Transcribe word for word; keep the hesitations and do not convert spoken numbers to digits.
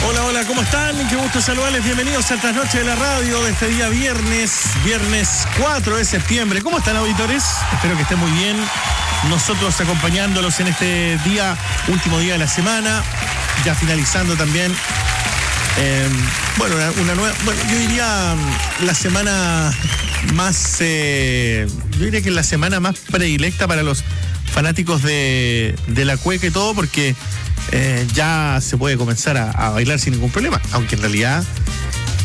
Hola, hola, ¿cómo están? Qué gusto saludarles. Bienvenidos a Trasnoche de la Radio de este día viernes, viernes cuatro de septiembre. ¿Cómo están, auditores? Espero que estén muy bien. Nosotros acompañándolos en este día, último día de la semana, ya finalizando también. Eh, bueno, una, una nueva, bueno, yo diría la semana más, eh, yo diría que la semana más predilecta para los fanáticos de, de la cueca y todo, porque eh, ya se puede comenzar a, a bailar sin ningún problema, aunque en realidad